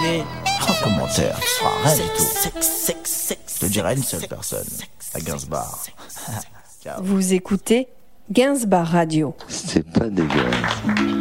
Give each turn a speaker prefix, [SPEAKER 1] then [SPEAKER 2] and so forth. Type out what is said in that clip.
[SPEAKER 1] terminé.
[SPEAKER 2] Sans commentaire, tu feras rien du tout. Je te dirai une seule personne, à Gainsbar. Ciao.
[SPEAKER 3] Vous écoutez Gainsbar Radio.
[SPEAKER 4] C'est pas dégueulasse.